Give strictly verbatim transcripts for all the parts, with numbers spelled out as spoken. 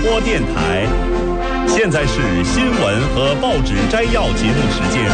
播电台。现在是新闻和报纸摘要节目时间。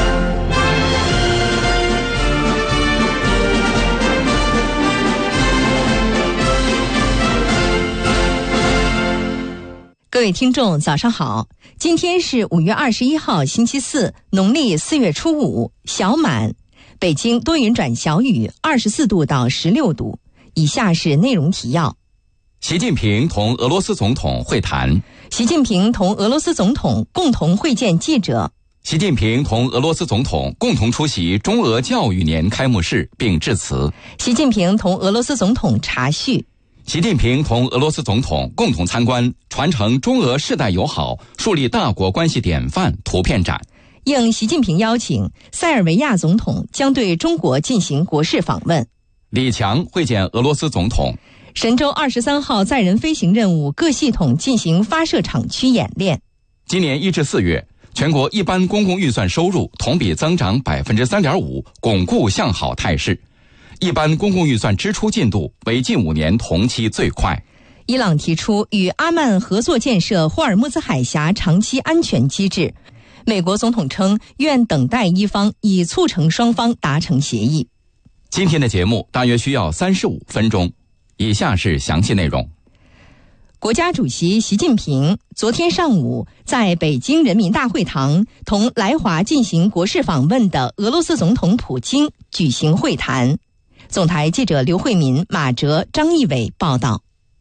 各位听众早上好，今天是五月二十一号星期四，农历四月初五，小满。北京多云转小雨，二十四度到十六度。以下是内容提要。 习近平同俄罗斯总统会谈。 习近平同俄罗斯总统共同会见记者。 习近平同俄罗斯总统共同出席中俄教育年开幕式并致辞。 习近平同俄罗斯总统茶叙。 习近平同俄罗斯总统共同参观传承中俄世代友好、树立大国关系典范图片展。 应习近平邀请，塞尔维亚总统将对中国进行国事访问。 李强会见俄罗斯总统。 神舟二十三号载人飞行任务各系统进行发射场区演练。 今年一至四月，全国一般公共预算收入同比增长百分之三点五，巩固向好态势。一般公共预算支出进度为近五年同期最快。 伊朗提出与阿曼合作建设霍尔木兹海峡长期安全机制。美国总统称愿等待一方，以促成双方达成协议。 今天的节目大约需要三十五分钟。以下是详细内容。 国家主席习近平昨天上午在北京人民大会堂同来华进行国事访问的俄罗斯总统普京举行会谈。总台记者刘慧民、马哲、张义伟报道。